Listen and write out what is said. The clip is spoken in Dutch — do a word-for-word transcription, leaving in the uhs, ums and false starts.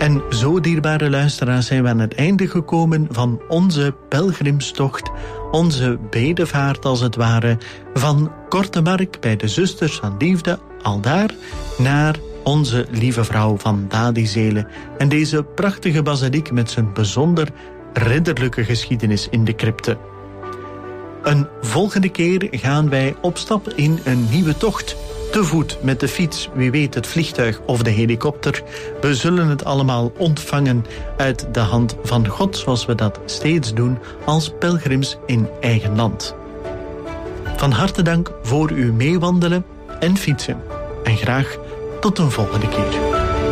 En zo, dierbare luisteraars, zijn we aan het einde gekomen van onze pelgrimstocht, onze bedevaart als het ware, van Kortemark bij de Zusters van Liefde, aldaar, naar onze Lieve Vrouw van Dadizelen. En deze prachtige basiliek met zijn bijzonder ridderlijke geschiedenis in de crypte. Een volgende keer gaan wij op stap in een nieuwe tocht. Te voet, met de fiets, wie weet het vliegtuig of de helikopter. We zullen het allemaal ontvangen uit de hand van God, zoals we dat steeds doen als pelgrims in eigen land. Van harte dank voor uw meewandelen en fietsen. En graag tot een volgende keer.